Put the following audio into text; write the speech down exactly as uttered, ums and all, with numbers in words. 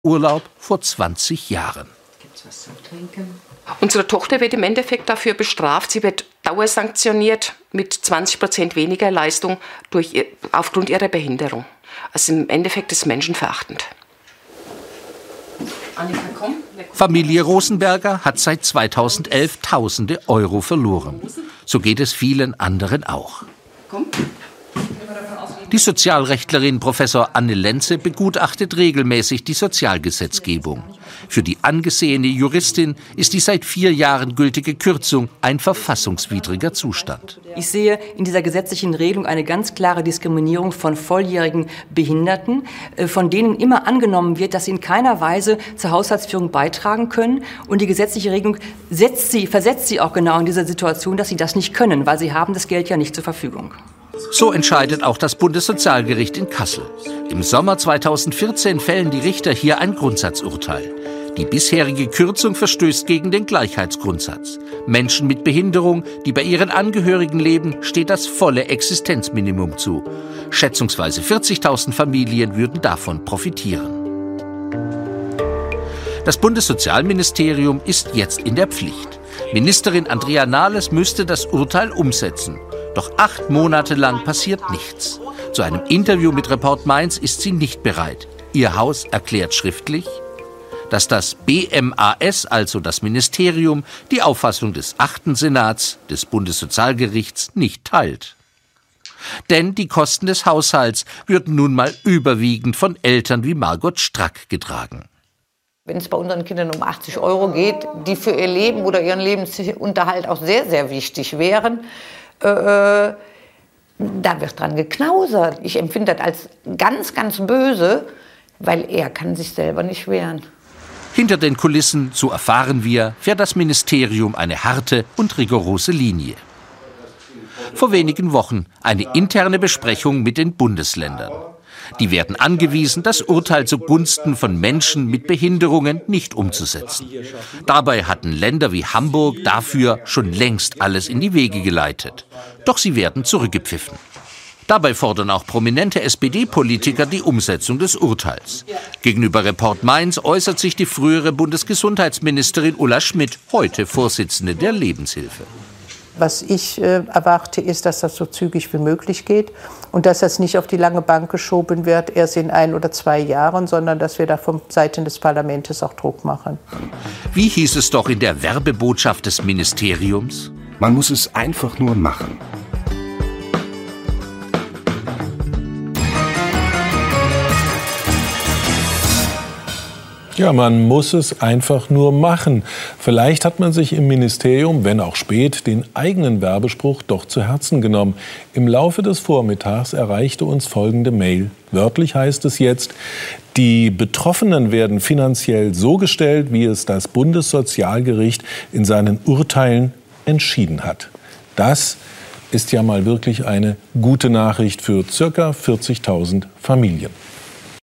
Urlaub vor zwanzig Jahren. Gibt's was zum Trinken? Unsere Tochter wird im Endeffekt dafür bestraft. Sie wird dauersanktioniert mit zwanzig Prozent weniger Leistung durch, aufgrund ihrer Behinderung. Also im Endeffekt ist es menschenverachtend. Annika, komm. Familie Rosenberger hat seit zweitausendelf Tausende Euro verloren. So geht es vielen anderen auch. Komm. Die Sozialrechtlerin Professor Anne Lenze begutachtet regelmäßig die Sozialgesetzgebung. Für die angesehene Juristin ist die seit vier Jahren gültige Kürzung ein verfassungswidriger Zustand. Ich sehe in dieser gesetzlichen Regelung eine ganz klare Diskriminierung von volljährigen Behinderten, von denen immer angenommen wird, dass sie in keiner Weise zur Haushaltsführung beitragen können. Und die gesetzliche Regelung setzt sie, versetzt sie auch genau in diese Situation, dass sie das nicht können, weil sie haben das Geld ja nicht zur Verfügung. So entscheidet auch das Bundessozialgericht in Kassel. Im Sommer zweitausendvierzehn fällen die Richter hier ein Grundsatzurteil. Die bisherige Kürzung verstößt gegen den Gleichheitsgrundsatz. Menschen mit Behinderung, die bei ihren Angehörigen leben, steht das volle Existenzminimum zu. Schätzungsweise vierzigtausend Familien würden davon profitieren. Das Bundessozialministerium ist jetzt in der Pflicht. Ministerin Andrea Nahles müsste das Urteil umsetzen. Doch acht Monate lang passiert nichts. Zu einem Interview mit Report Mainz ist sie nicht bereit. Ihr Haus erklärt schriftlich, dass das B M A S, also das Ministerium, die Auffassung des achten Senats des Bundessozialgerichts nicht teilt. Denn die Kosten des Haushalts würden nun mal überwiegend von Eltern wie Margot Strack getragen. Wenn es bei unseren Kindern um achtzig Euro geht, die für ihr Leben oder ihren Lebensunterhalt auch sehr, sehr wichtig wären, äh, da wird dran geknausert. Ich empfinde das als ganz, ganz böse, weil er kann sich selber nicht wehren. Hinter den Kulissen, so erfahren wir, fährt das Ministerium eine harte und rigorose Linie. Vor wenigen Wochen eine interne Besprechung mit den Bundesländern. Die werden angewiesen, das Urteil zugunsten von Menschen mit Behinderungen nicht umzusetzen. Dabei hatten Länder wie Hamburg dafür schon längst alles in die Wege geleitet. Doch sie werden zurückgepfiffen. Dabei fordern auch prominente S P D-Politiker die Umsetzung des Urteils. Gegenüber Report Mainz äußert sich die frühere Bundesgesundheitsministerin Ulla Schmidt, heute Vorsitzende der Lebenshilfe. Was ich äh, erwarte, ist, dass das so zügig wie möglich geht und dass das nicht auf die lange Bank geschoben wird, erst in ein oder zwei Jahren, sondern dass wir da von Seiten des Parlaments auch Druck machen. Wie hieß es doch in der Werbebotschaft des Ministeriums? Man muss es einfach nur machen. Ja, man muss es einfach nur machen. Vielleicht hat man sich im Ministerium, wenn auch spät, den eigenen Werbespruch doch zu Herzen genommen. Im Laufe des Vormittags erreichte uns folgende Mail. Wörtlich heißt es jetzt: Die Betroffenen werden finanziell so gestellt, wie es das Bundessozialgericht in seinen Urteilen entschieden hat. Das ist ja mal wirklich eine gute Nachricht für ca. vierzigtausend Familien.